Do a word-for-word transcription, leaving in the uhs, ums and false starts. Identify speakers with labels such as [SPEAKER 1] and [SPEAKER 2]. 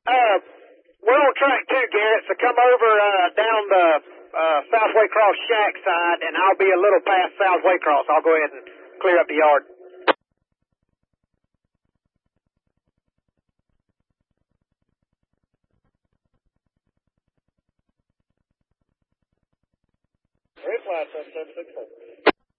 [SPEAKER 1] Uh, we're on track two, Garrett, so come over uh, down the uh, South Waycross Shack side, and I'll be a little past South Waycross. I'll go ahead and clear up the yard.
[SPEAKER 2] Reply seven seven six four.